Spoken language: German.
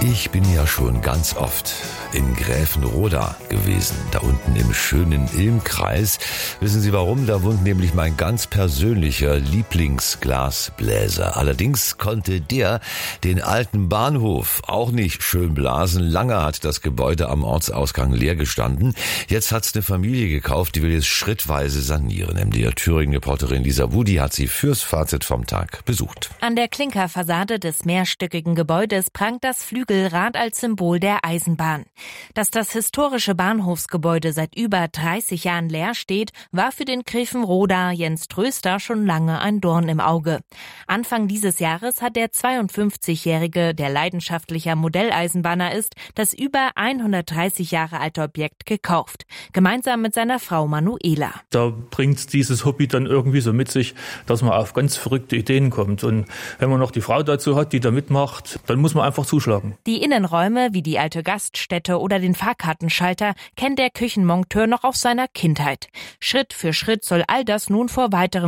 Ich bin ja schon ganz oft in Gräfenroda gewesen, da unten im schönen Ilmkreis. Wissen Sie warum? Da wohnt nämlich mein ganz persönlicher Lieblingsglasbläser. Allerdings konnte der den alten Bahnhof auch nicht schön blasen. Lange hat das Gebäude am Ortsausgang leer gestanden. Jetzt hat's eine Familie gekauft, die will jetzt schrittweise sanieren. MDR Thüringen-Reporterin Lisa Wudi hat sie fürs Fazit vom Tag besucht. An der Klinkerfassade des mehrstöckigen Gebäudes prangt das Flügelrad als Symbol der Eisenbahn. Dass das historische Bahnhofsgebäude seit über 30 Jahren leer steht, war für den Gräfenroda Jens Tröster schon lange ein Dorn im Auge. Anfang dieses Jahres hat der 52-Jährige, der leidenschaftlicher Modelleisenbahner ist, das über 130 Jahre alte Objekt gekauft. Gemeinsam mit seiner Frau Manuela. Da bringt dieses Hobby dann irgendwie so mit sich, dass man auf ganz verrückte Ideen kommt. Und wenn man noch die Frau dazu hat, die da mitmacht, dann muss man einfach zuschlagen. Die Innenräume wie die alte Gaststätte oder den Fahrkartenschalter kennt der Küchenmonteur noch aus seiner Kindheit. Schritt für Schritt soll all das nun vor weiterem